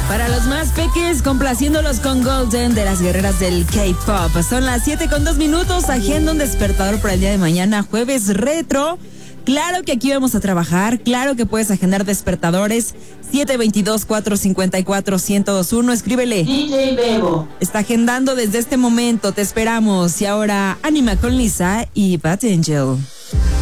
Para los más peques, complaciéndolos con Golden de las guerreras del K-Pop. Son las 7:02. Agenda un despertador para el día de mañana, jueves retro. Claro que aquí vamos a trabajar, claro que puedes agendar despertadores. 722-454-1021, escríbele. DJ Bebo. Está agendando desde este momento, te esperamos. Y ahora, Anima con Lisa y Bad Angel.